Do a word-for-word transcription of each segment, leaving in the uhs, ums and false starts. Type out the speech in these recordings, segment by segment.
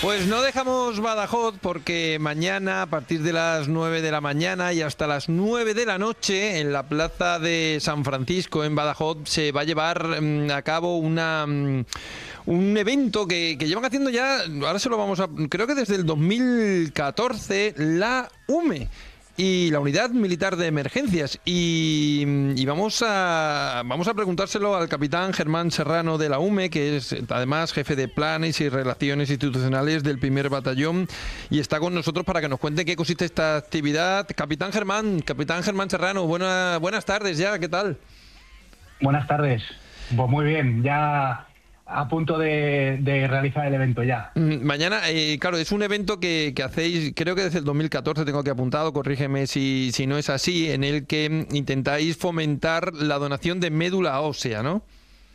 Pues no dejamos Badajoz porque mañana a partir de las nueve de la mañana y hasta las nueve de la noche en la plaza de San Francisco en Badajoz se va a llevar mmm, a cabo una mmm, un evento que, que llevan haciendo ya, ahora se lo vamos a, creo que desde el dos mil catorce, la U M E y la Unidad Militar de Emergencias, y, y vamos a vamos a preguntárselo al capitán Germán Serrano de la U M E, que es además jefe de planes y relaciones institucionales del primer batallón, y está con nosotros para que nos cuente qué consiste esta actividad. Capitán Germán, capitán Germán Serrano, buena, buenas tardes ya, ¿qué tal? Buenas tardes, pues muy bien, ya a punto de, de realizar el evento ya. Mañana, eh, claro, es un evento que, que hacéis, creo que desde el dos mil catorce, tengo aquí apuntado, corrígeme si, si no es así, en el que intentáis fomentar la donación de médula ósea, ¿no?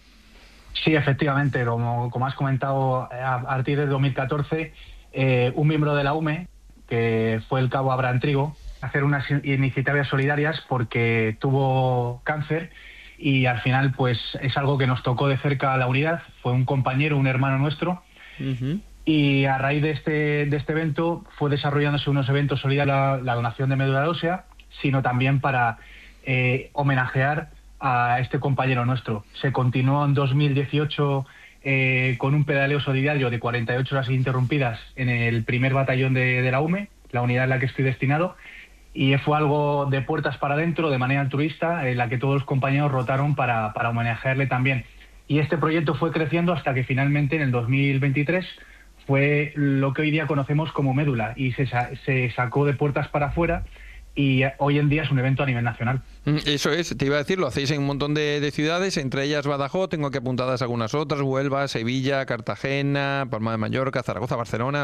Sí, efectivamente, como, como has comentado, a partir de dos mil catorce, eh, un miembro de la U M E, que fue el cabo Abraham Trigo, hacer unas iniciativas solidarias porque tuvo cáncer. Y al final, pues es algo que nos tocó de cerca a la unidad. Fue un compañero, un hermano nuestro. Uh-huh. Y a raíz de este, de este evento fue desarrollándose unos eventos solidarios, la, la donación de médula ósea, sino también para eh, homenajear a este compañero nuestro. Se continuó en dos mil dieciocho eh, con un pedaleo solidario de cuarenta y ocho horas ininterrumpidas en el primer batallón de, de la U M E, la unidad en la que estoy destinado. Y fue algo de puertas para adentro, de manera altruista, en la que todos los compañeros rotaron para, para homenajearle también. Y este proyecto fue creciendo hasta que finalmente en el dos mil veintitrés fue lo que hoy día conocemos como médula y se, se sacó de puertas para afuera y hoy en día es un evento a nivel nacional. Eso es, te iba a decir, lo hacéis en un montón de, de ciudades, entre ellas Badajoz, tengo aquí apuntadas algunas otras, Huelva, Sevilla, Cartagena, Palma de Mallorca, Zaragoza, Barcelona.